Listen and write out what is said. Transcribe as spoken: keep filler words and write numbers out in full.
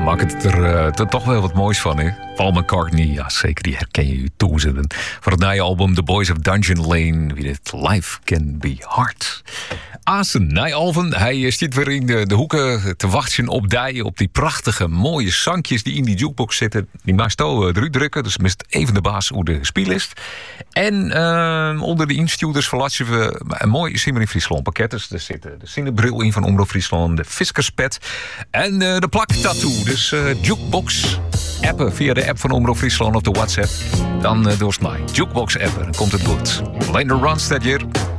maak het er uh, toch wel wat moois van, hè? Paul McCartney, ja zeker, die herken je toezitten. Voor het nieuwe album The Boys of Dungeon Lane, wie dit Life Can Be Hard. Asen, nee Alven, hij zit weer in de, de hoeken te wachten op die, op die prachtige mooie zangjes die in die jukebox zitten. Die maakt zo eruit drukken, dus mist even de baas hoe de spielist. En uh, onder de instuurders verlaten we een mooi Simon in Friesland pakket. Dus er zitten de Cinderbril in van Omroep Friesland, de Fiskerspet en uh, de plaktattoo. Dus uh, jukebox appen via de app van Omroep Friesland of de WhatsApp. Dan uh, door het mij. Jukebox appen, dan komt het goed. Lender Ronstadt hier.